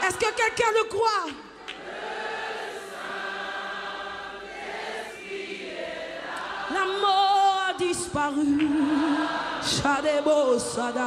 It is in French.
Est-ce que quelqu'un le croit? La mort a disparu. Shadebo Sada.